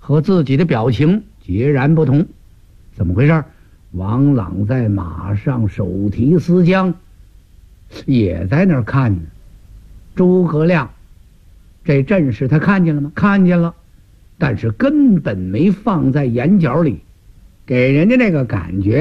和自己的表情截然不同。怎么回事？王朗在马上手提丝浆，也在那儿看呢。诸葛亮这阵势他看见了吗？看见了，但是根本没放在眼角里，给人家那个感觉